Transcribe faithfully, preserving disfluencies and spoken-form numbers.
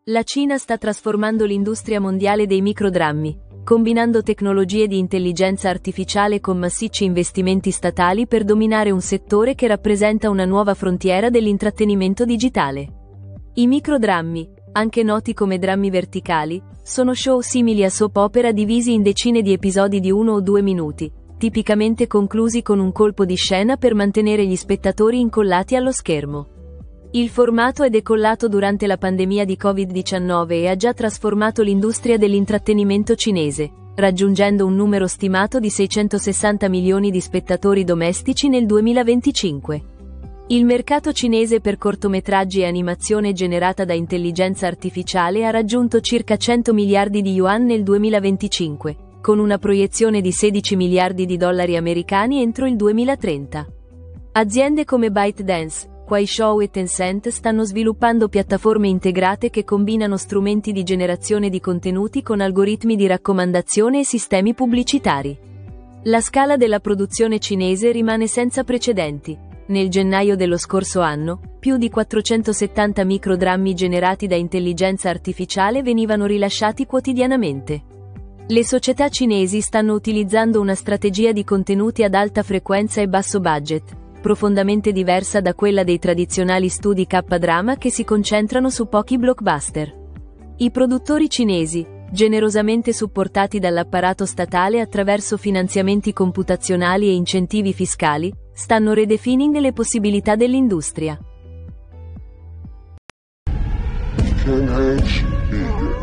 La Cina sta trasformando l'industria mondiale dei microdrammi, combinando tecnologie di intelligenza artificiale con massicci investimenti statali per dominare un settore che rappresenta una nuova frontiera dell'intrattenimento digitale. I microdrammi, anche noti come drammi verticali, sono show simili a soap opera divisi in decine di episodi di uno o due minuti, tipicamente conclusi con un colpo di scena per mantenere gli spettatori incollati allo schermo. Il formato è decollato durante la pandemia di covid diciannove e ha già trasformato l'industria dell'intrattenimento cinese, raggiungendo un numero stimato di seicentosessanta milioni di spettatori domestici nel duemilaventicinque. Il mercato cinese per cortometraggi e animazione generata da intelligenza artificiale ha raggiunto circa cento miliardi di yuan nel duemilaventicinque, con una proiezione di sedici miliardi di dollari americani entro il duemilatrenta. Aziende come ByteDance, Kuaishou e Tencent stanno sviluppando piattaforme integrate che combinano strumenti di generazione di contenuti con algoritmi di raccomandazione e sistemi pubblicitari. La scala della produzione cinese rimane senza precedenti. Nel gennaio dello scorso anno, più di quattrocentosettanta microdrammi generati da intelligenza artificiale venivano rilasciati quotidianamente. Le società cinesi stanno utilizzando una strategia di contenuti ad alta frequenza e basso budget, profondamente diversa da quella dei tradizionali studi K-drama che si concentrano su pochi blockbuster. I produttori cinesi, generosamente supportati dall'apparato statale attraverso finanziamenti computazionali e incentivi fiscali, stanno redefining le possibilità dell'industria.